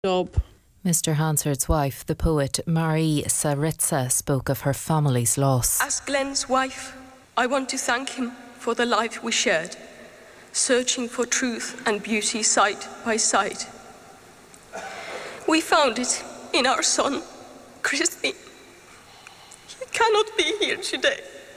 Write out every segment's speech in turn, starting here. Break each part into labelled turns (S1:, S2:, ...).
S1: job.
S2: Mr. Hansard's wife, the poet Marie Saritza, spoke of her family's loss.
S3: As Glenn's wife, I want to thank him for the life we shared, searching for truth and beauty side by side. We found it in our son, Christy. He cannot be here today.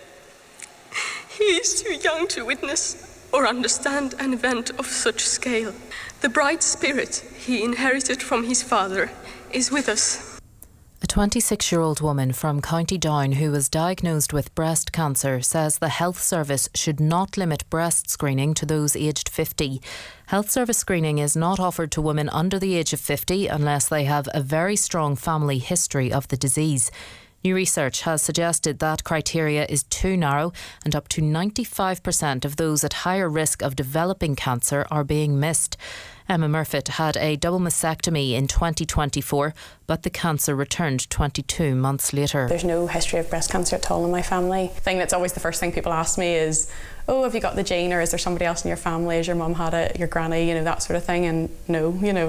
S3: He is too young to witness or understand an event of such scale. The bright spirit he inherited from his father is with us.
S2: A 26-year-old woman from County Down who was diagnosed with breast cancer says the health service should not limit breast screening to those aged 50. Health service screening is not offered to women under the age of 50 unless they have a very strong family history of the disease. New research has suggested that criteria is too narrow and up to 95% of those at higher risk of developing cancer are being missed. Emma Murfitt had a double mastectomy in 2024, but the cancer returned 22 months later.
S4: There's no history of breast cancer at all in my family. The thing that's always the first thing people ask me is, oh, have you got the gene, or is there somebody else in your family? Has your mum had it, your granny, that sort of thing? And no,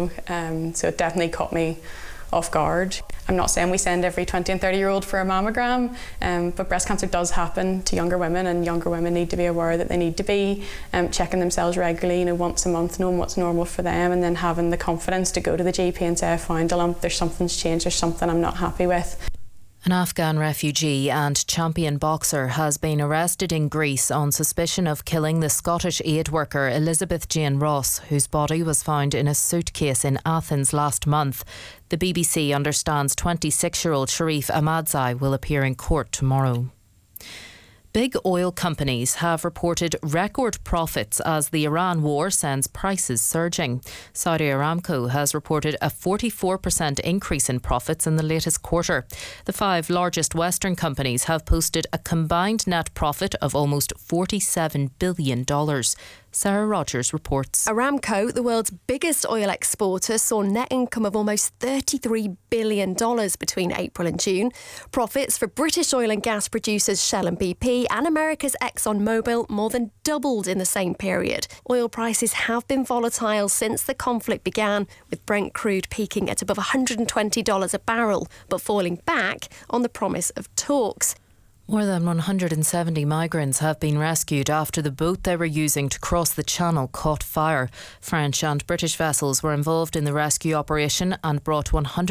S4: so it definitely caught me off guard. I'm not saying we send every 20 and 30-year-old for a mammogram, but breast cancer does happen to younger women, and younger women need to be aware that they need to be checking themselves regularly, once a month, knowing what's normal for them, and then having the confidence to go to the GP and say, I found a lump, something's changed, there's something I'm not happy with.
S2: An Afghan refugee and champion boxer has been arrested in Greece on suspicion of killing the Scottish aid worker Elizabeth Jane Ross, whose body was found in a suitcase in Athens last month. The BBC understands 26-year-old Sharif Ahmadzai will appear in court tomorrow. Big oil companies have reported record profits as the Iran war sends prices surging. Saudi Aramco has reported a 44% increase in profits in the latest quarter. The 5 largest Western companies have posted a combined net profit of almost $47 billion. Sarah Rogers reports.
S5: Aramco, the world's biggest oil exporter, saw net income of almost $33 billion between April and June. Profits for British oil and gas producers Shell and BP and America's ExxonMobil more than doubled in the same period. Oil prices have been volatile since the conflict began, with Brent crude peaking at above $120 a barrel, but falling back on the promise of talks.
S2: More than 170 migrants have been rescued after the boat they were using to cross the Channel caught fire. French and British vessels were involved in the rescue operation and brought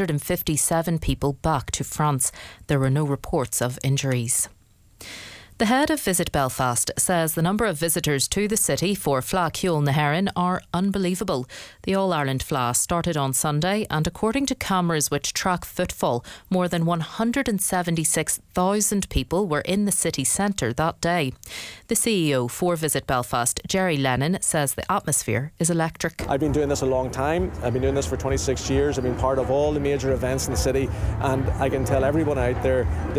S2: 157 people back to France. There were no reports of injuries. The head of Visit Belfast says the number of visitors to the city for Fleadh Cheoil na hÉireann are unbelievable. The All-Ireland Fleadh started on Sunday, and according to cameras which track footfall, more than 176,000 people were in the city centre that day. The CEO for Visit Belfast, Jerry Lennon, says the atmosphere is electric.
S6: I've been doing this a long time. I've been doing this for 26 years. I've been part of all the major events in the city, and I can tell everyone out there